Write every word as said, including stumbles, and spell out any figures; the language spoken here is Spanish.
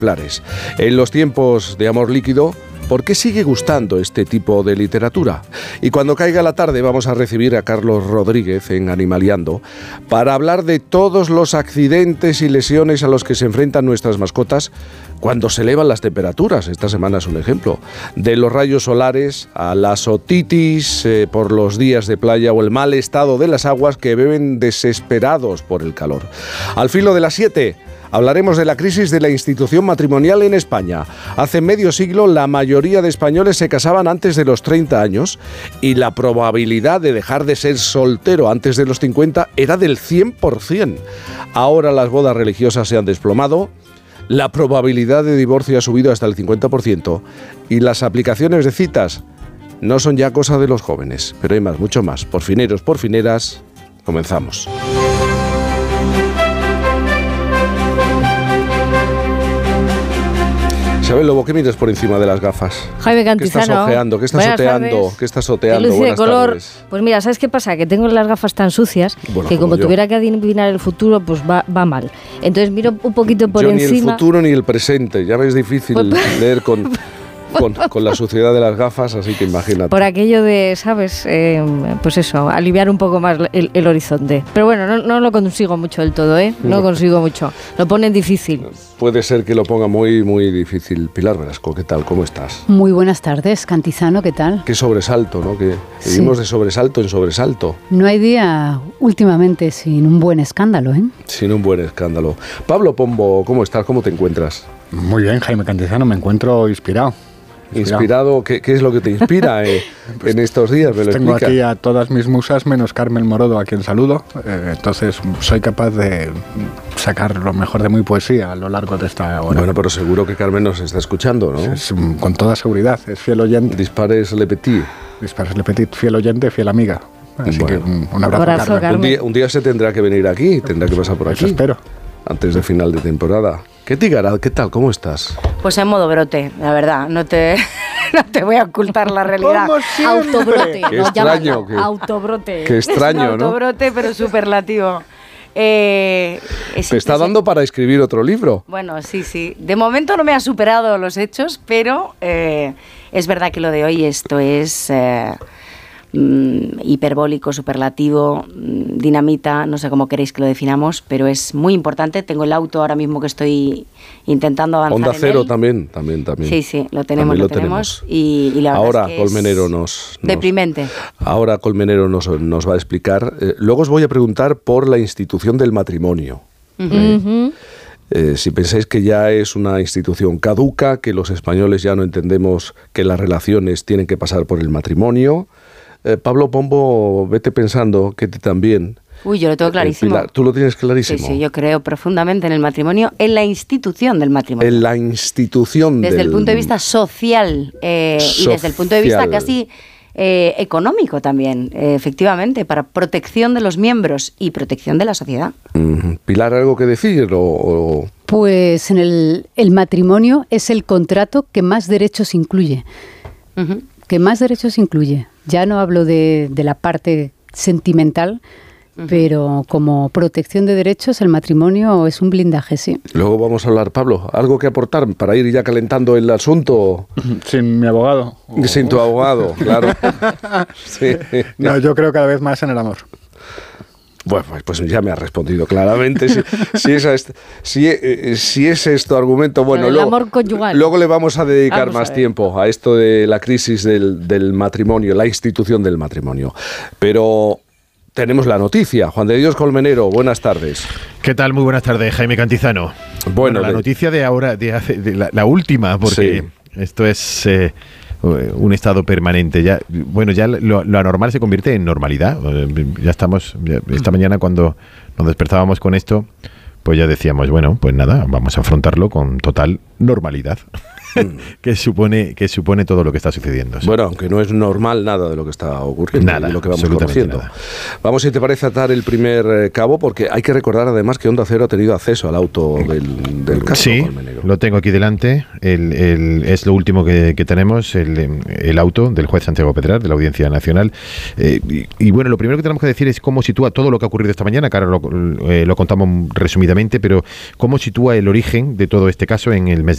ejemplares. En los tiempos de amor líquido, ¿por qué sigue gustando este tipo de literatura? Y cuando caiga la tarde vamos a recibir a Carlos Rodríguez en Animaliando para hablar de todos los accidentes y lesiones a los que se enfrentan nuestras mascotas cuando se elevan las temperaturas. Esta semana es un ejemplo. De los rayos solares a las otitis eh, por los días de playa o el mal estado de las aguas que beben desesperados por el calor. Al filo de las siete... hablaremos de la crisis de la institución matrimonial en España. Hace medio siglo la mayoría de españoles se casaban antes de los treinta años y la probabilidad de dejar de ser soltero antes de los cincuenta era del cien por ciento. Ahora las bodas religiosas se han desplomado, la probabilidad de divorcio ha subido hasta el cincuenta por ciento y las aplicaciones de citas no son ya cosa de los jóvenes. Pero hay más, mucho más. Por fineros, por fineras, comenzamos. Isabel Lobo, ¿qué miras por encima de las gafas? Jaime Cantizano. ¿Qué estás ojeando? ¿Qué estás oteando? ¿Qué estás oteando? Luz y de color. Tardes. Pues mira, ¿sabes qué pasa? Que tengo las gafas tan sucias bueno, que como, como tuviera que adivinar el futuro, pues va, va mal. Entonces miro un poquito por yo encima. Ni el futuro ni el presente. Ya ves difícil pues, leer con... Con, con la suciedad de las gafas, así que imagínate. Por aquello de, ¿sabes? Eh, pues eso, aliviar un poco más el, el horizonte. Pero bueno, no, no lo consigo mucho del todo, ¿eh? No lo consigo mucho. Lo ponen difícil. Puede ser que lo ponga muy, muy difícil. Pilar Velasco, ¿qué tal? ¿Cómo estás? Muy buenas tardes, Cantizano, ¿qué tal? Qué sobresalto, ¿no? Que vivimos sí. de sobresalto en sobresalto. No hay día últimamente sin un buen escándalo, ¿eh? Sin un buen escándalo. Pablo Pombo, ¿cómo estás? ¿Cómo te encuentras? Muy bien, Jaime Cantizano, me encuentro inspirado. Inspirado, ¿qué, ¿qué es lo que te inspira eh, en estos días? ¿Me lo Tengo explica? aquí a todas mis musas menos Carmen Morodo, a quien saludo. Eh, entonces soy capaz de sacar lo mejor de mi poesía a lo largo de esta hora. Bueno, pero seguro que Carmen nos está escuchando, ¿no? Es, con toda seguridad, es fiel oyente. Dispares le petit. Dispares le petit, fiel oyente, fiel amiga. Así bueno. que un, un abrazo, abrazo Carmen. Carmen. Un día, un día se tendrá que venir aquí, tendrá que pasar por aquí. Eso espero. Antes de final de temporada. ¿Qué Tigaral? ¿Qué tal? ¿Cómo estás? Pues en modo brote, la verdad. No te, no te voy a ocultar la realidad. Autobrote. Qué extraño. Que, autobrote. Qué extraño, ¿no? Autobrote, pero superlativo. Eh, es, ¿Te está dando para escribir otro libro? Bueno, sí, sí. De momento no me ha superado los hechos, pero eh, es verdad que lo de hoy esto es... Eh, hiperbólico, superlativo, dinamita, no sé cómo queréis que lo definamos, pero es muy importante. Tengo el auto ahora mismo que estoy intentando avanzar. Onda en Cero él. también, también, también. Sí, sí, lo tenemos, lo, lo tenemos. tenemos. Y, y la verdad ahora es que Colmenero es nos, nos deprimente. Ahora Colmenero nos, nos va a explicar. Eh, luego os voy a preguntar por la institución del matrimonio. Uh-huh. ¿Eh? Eh, si pensáis que ya es una institución caduca, que los españoles ya no entendemos que las relaciones tienen que pasar por el matrimonio. Eh, Pablo Pombo, vete pensando que también... Uy, yo lo tengo clarísimo. Eh, Pilar, ¿tú lo tienes clarísimo? Sí, sí, yo creo profundamente en el matrimonio, en la institución del matrimonio. En la institución Desde del... el punto de vista social, eh, social. y desde el punto de vista casi eh, económico también, eh, efectivamente, para protección de los miembros y protección de la sociedad. Uh-huh. Pilar, ¿algo que decir o...? o... Pues en el, el matrimonio es el contrato que más derechos incluye. Uh-huh. Que más derechos incluye. Ya no hablo de, de la parte sentimental, uh-huh. pero como protección de derechos el matrimonio es un blindaje, sí. Luego vamos a hablar, Pablo, ¿algo que aportar para ir ya calentando el asunto? Sin mi abogado. Sin tu abogado, claro. Sí. No, yo creo cada vez más en el amor. Bueno, pues ya me has respondido claramente. Si, si, esa es, si, eh, si ese es tu argumento, bueno, el luego, amor conyugal. luego le vamos a dedicar vamos más a tiempo a esto de la crisis del, del matrimonio, la institución del matrimonio. Pero tenemos la noticia. Juan de Dios Colmenero, buenas tardes. ¿Qué tal? Muy buenas tardes, Jaime Cantizano. Bueno, bueno la de, noticia de ahora, de, de la, la última, porque sí. esto es... Eh, un estado permanente. Ya, bueno, ya lo, lo anormal se convierte en normalidad. Ya estamos, ya, esta mañana cuando nos despertábamos con esto, pues ya decíamos, bueno, pues nada, vamos a afrontarlo con total normalidad. que supone que supone todo lo que está sucediendo. Bueno, aunque no es normal nada de lo que está ocurriendo, nada, y lo que vamos conociendo. Nada. Vamos, si te parece, a atar el primer eh, cabo, porque hay que recordar además que Onda Cero ha tenido acceso al auto del, del caso. Sí, Colmenero. Lo tengo aquí delante. El, el, es lo último que, que tenemos, el, el auto del juez Santiago Pedrar, de la Audiencia Nacional. Eh, y, y bueno, lo primero que tenemos que decir es cómo sitúa todo lo que ha ocurrido esta mañana, que ahora lo, eh, lo contamos resumidamente, pero cómo sitúa el origen de todo este caso en el mes